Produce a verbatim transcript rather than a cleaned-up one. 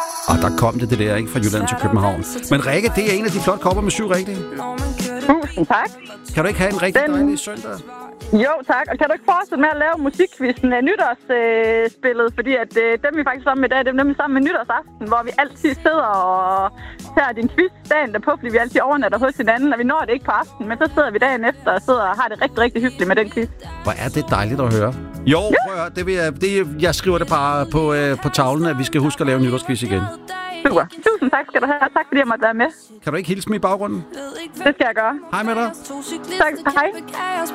Og der kom det, det der, ikke? Fra Jylland til København. Men Rikke, det er en af de flotte kopper med syv rigtige. Tusind tak. Kan du ikke have en rigtig Den... dejlig søndag? Jo, tak. Og kan du ikke fortsætte med at lave musikquizzen af nytårsspillet? Øh, fordi at øh, dem, vi faktisk sammen med i dag, dem er nemlig sammen med nytårsaften, hvor vi altid sidder og tager din quiz dagen derpå, fordi vi altid overnatter hos hinanden, og vi når det ikke på aftenen. Men så sidder vi dagen efter og sidder og har det rigtig, rigtig hyggeligt med den quiz. Hvor er det dejligt at høre. Jo, ja. Prøv at høre, det vil jeg, det, jeg skriver det bare på, øh, på tavlen, at vi skal huske at lave en nytårsquiz igen. Super. Tusind tak skal du have. Tak fordi jeg måtte være med. Kan du ikke hilse mig i baggrunden? Det skal jeg gøre. Hej med dig. Tak. Hej.